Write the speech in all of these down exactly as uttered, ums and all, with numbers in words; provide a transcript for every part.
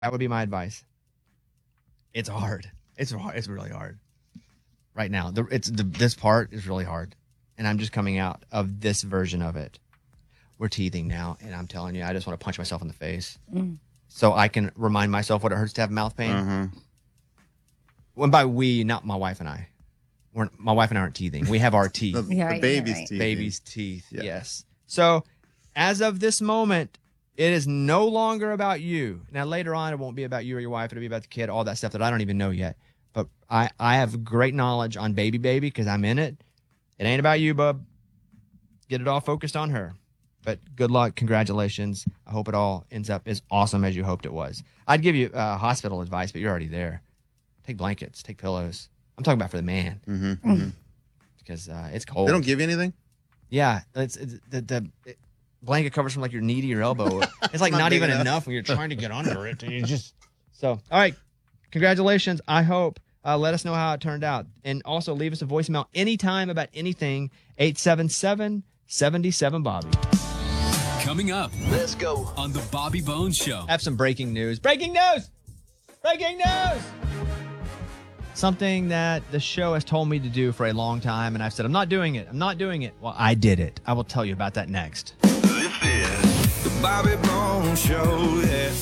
That would be my advice. It's hard. It's hard. It's really hard right now. The, it's the, this part is really hard, and I'm just coming out of this version of it. We're teething now, and I'm telling you, I just want to punch myself in the face mm. so I can remind myself what it hurts to have mouth pain. Uh-huh. When by we, not my wife and I. We're, my wife and I aren't teething. We have our teeth. the, yeah, the right, baby's right. teeth. Baby's teeth, yeah. yes. So as of this moment, it is no longer about you. Now, later on, it won't be about you or your wife. It'll be about the kid, all that stuff that I don't even know yet. But I, I have great knowledge on baby baby because I'm in it. It ain't about you, bub. Get it all focused on her. But good luck. Congratulations. I hope it all ends up as awesome as you hoped it was. I'd give you uh, hospital advice, but you're already there. Take blankets. Take pillows. I'm talking about for the man. Mm-hmm, mm-hmm. Because uh, it's cold. They don't give you anything? Yeah. It's, it's the, the it, blanket covers from like your knee to your elbow. It's like not, not even enough. enough when you're trying to get under it. And you just So, all right. Congratulations. I hope. Uh, let us know how it turned out. And also leave us a voicemail anytime about anything. eight seven seven, seven seven, Bobby. Coming up. Let's go. On the Bobby Bones Show. I have some breaking news. Breaking news! Breaking news! Something that the show has told me to do for a long time, and I've said, I'm not doing it. I'm not doing it. Well, I did it. I will tell you about that next. This is the Bobby Bones Show, yeah.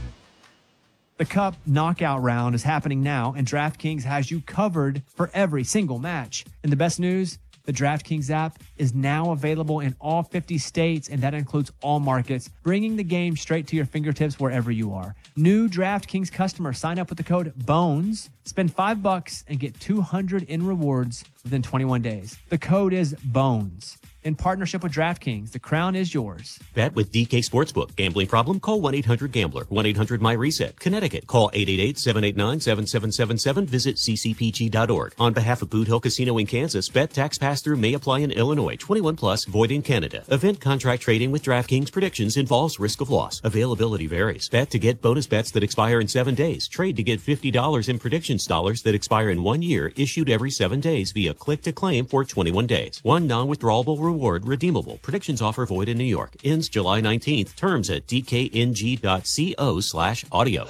The Cup knockout round is happening now, and DraftKings has you covered for every single match. And the best news, the DraftKings app is now available in all fifty states, and that includes all markets, bringing the game straight to your fingertips wherever you are. New DraftKings customers sign up with the code BONES, spend five bucks, and get two hundred in rewards within twenty-one days. The code is BONES. In partnership with DraftKings, the crown is yours. Bet with D K Sportsbook. Gambling problem? Call one eight hundred gambler. one eight hundred my reset. Connecticut. Call eight eight eight, seven eight nine, seven seven seven seven. Visit c c p g dot org. On behalf of Boot Hill Casino in Kansas, bet tax pass-through may apply in Illinois. twenty-one plus, void in Canada. Event contract trading with DraftKings predictions involves risk of loss. Availability varies. Bet to get bonus bets that expire in seven days. Trade to get fifty dollars in predictions dollars that expire in one year, issued every seven days via click to claim for twenty-one days. One non-withdrawable reward redeemable. Predictions offer void in New York. Ends July nineteenth. Terms at d k n g dot co slash audio.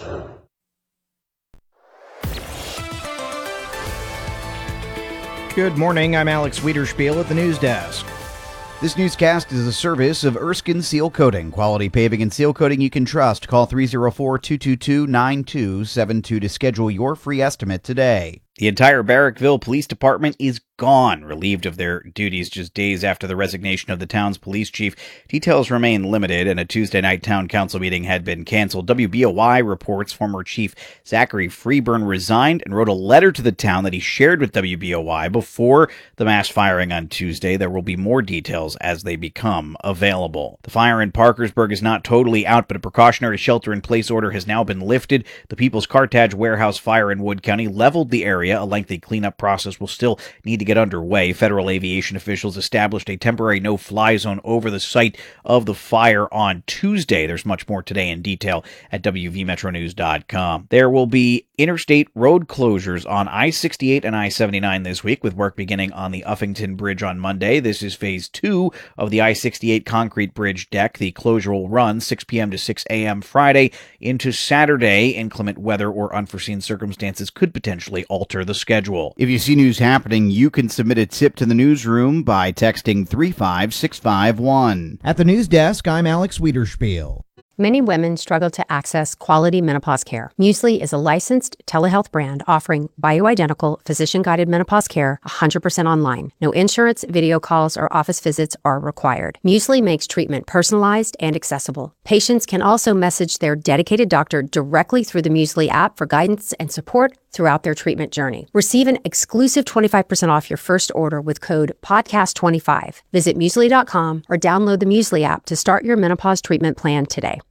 Good morning. I'm Alex Wiederspiel at the news desk. This newscast is a service of Erskine Seal Coating. Quality paving and seal coating you can trust. Call three oh four, two two two, nine two seven two to schedule your free estimate today. The entire Barrackville Police Department is gone, relieved of their duties just days after the resignation of the town's police chief. Details remain limited, and a Tuesday night town council meeting had been canceled. W B O Y reports former chief Zachary Freeburn resigned and wrote a letter to the town that he shared with W B O Y before the mass firing on Tuesday. There will be more details as they become available. The fire in Parkersburg is not totally out, but a precautionary shelter-in-place order has now been lifted. The People's Cartage warehouse fire in Wood County leveled the area. A lengthy cleanup process will still need to get underway. Federal aviation officials established a temporary no-fly zone over the site of the fire on Tuesday. There's much more today in detail at w v metro news dot com. There will be interstate road closures on I sixty-eight and I seventy-nine this week, with work beginning on the Uffington Bridge on Monday. This is phase two of the I sixty-eight concrete bridge deck. The closure will run six p.m. to six a.m. Friday into Saturday. Inclement weather or unforeseen circumstances could potentially alter the schedule. If you see news happening, you can submit a tip to the newsroom by texting three five six five one. At the news desk, I'm Alex Wiederspiel. Many women struggle to access quality menopause care. Muesli is a licensed telehealth brand offering bioidentical, physician-guided menopause care one hundred percent online. No insurance, video calls, or office visits are required. Muesli makes treatment personalized and accessible. Patients can also message their dedicated doctor directly through the Muesli app for guidance and support throughout their treatment journey. Receive an exclusive twenty-five percent off your first order with code podcast twenty-five. Visit muesli dot com or download the Muesli app to start your menopause treatment plan today.